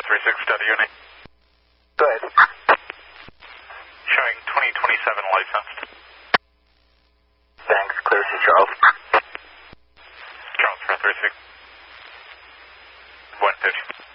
36 study unit. Go ahead. Showing 2027 licensed. Thanks. Clear to Charles. Charles for 36. 150.